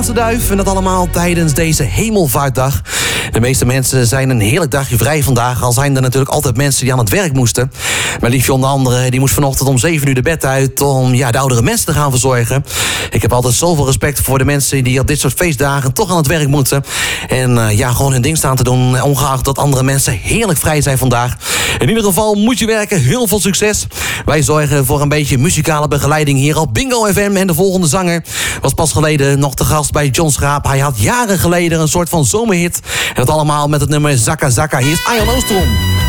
Spaanse duif. En dat allemaal tijdens deze hemelvaartdag. De meeste mensen zijn een heerlijk dagje vrij vandaag. Al zijn er natuurlijk altijd mensen die aan het werk moesten. Maar liefje onder andere, die moest vanochtend om 7 uur de bed uit om de oudere mensen te gaan verzorgen. Ik heb altijd zoveel respect voor de mensen die op dit soort feestdagen toch aan het werk moeten. En gewoon hun ding staan te doen, ongeacht dat andere mensen heerlijk vrij zijn vandaag. In ieder geval moet je werken. Heel veel succes. Wij zorgen voor een beetje muzikale begeleiding hier op Bingo FM. En de volgende zanger was pas geleden nog te gast bij John Schraap. Hij had jaren geleden een soort van zomerhit. En dat allemaal met het nummer Zakka Zakka. Hier is Arjan Oostrom.